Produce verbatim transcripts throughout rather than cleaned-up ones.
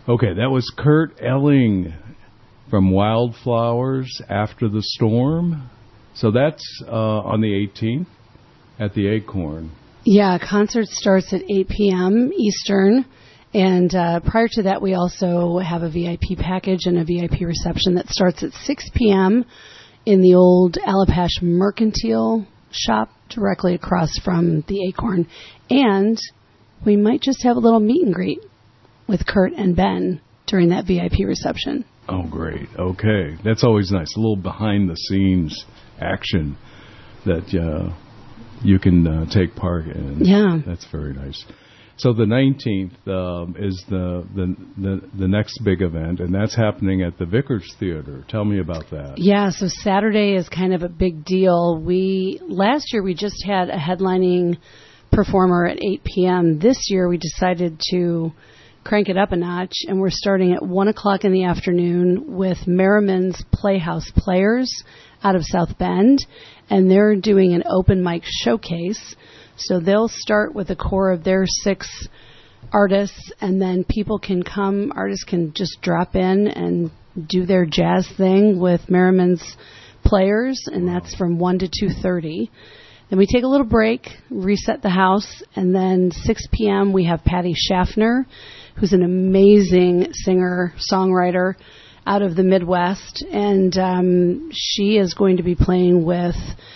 Okay, that was Kurt Elling from Wildflowers After the Storm. So that's uh, on the eighteenth at the Acorn. Yeah, concert starts at eight p.m. Eastern. And uh, prior to that, we also have a V I P package and a V I P reception that starts at six p.m. in the old Allapash Mercantile shop directly across from the Acorn. And we might just have a little meet and greet with Kurt and Ben during that V I P reception. Oh, great. Okay. That's always nice. A little behind-the-scenes action that uh, you can uh, take part in. Yeah. That's very nice. So the nineteenth um, is the, the the the next big event, and that's happening at the Vickers Theater. Tell me about that. Yeah, so Saturday is kind of a big deal. We last year we just had a headlining performer at eight p.m. This year we decided to crank it up a notch, and we're starting at one o'clock in the afternoon with Merriman's Playhouse Players out of South Bend, and they're doing an open mic showcase. So they'll start with a core of their six artists, and then people can come, artists can just drop in and do their jazz thing with Merriman's Players, and wow. That's from one to two thirty. Then we take a little break, reset the house, and then six p.m. we have Patty Schaffner, who's an amazing singer-songwriter out of the Midwest, and um, she is going to be playing with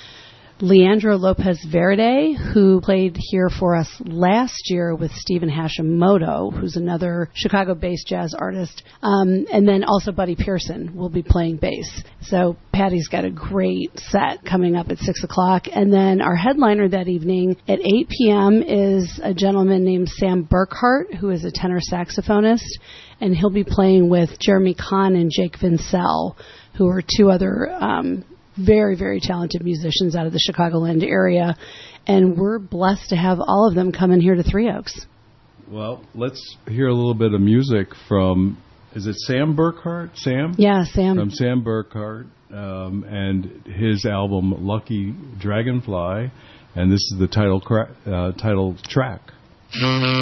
Leandro Lopez Verde, who played here for us last year with Stephen Hashimoto, who's another Chicago-based jazz artist. Um, and then also Buddy Pearson will be playing bass. So Patty's got a great set coming up at six o'clock. And then our headliner that evening at eight p.m. is a gentleman named Sam Burkhart, who is a tenor saxophonist. And he'll be playing with Jeremy Kahn and Jake Vincel, who are two other um very, very talented musicians out of the Chicagoland area, and we're blessed to have all of them come in here to Three Oaks. Well, let's hear a little bit of music from, is it Sam Burkhart? Sam? Yeah, Sam. From Sam Burkhart um, and his album Lucky Dragonfly, and this is the title, cra- uh, title track.